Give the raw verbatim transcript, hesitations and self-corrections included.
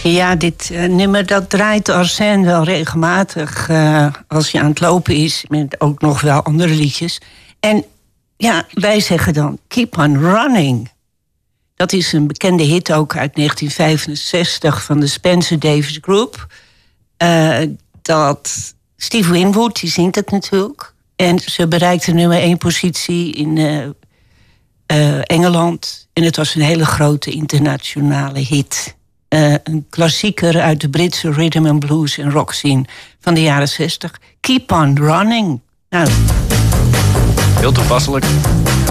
Ja, dit uh, nummer dat draait Arsène wel regelmatig uh, als hij aan het lopen is. Met ook nog wel andere liedjes. En ja, wij zeggen dan Keep on Running. Dat is een bekende hit ook uit negentien vijfenzestig van de Spencer Davis Group. Uh, dat Steve Winwood, die zingt het natuurlijk. En ze bereikte nummer één positie in uh, uh, Engeland. En het was een hele grote internationale hit. Uh, een klassieker uit de Britse rhythm and blues en rock scene van de jaren zestig. Keep on Running. Nou. Heel toepasselijk.